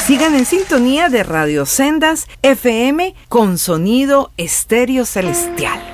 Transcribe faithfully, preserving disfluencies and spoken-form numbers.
sigan en sintonía de Radio Sendas F M con sonido estéreo celestial.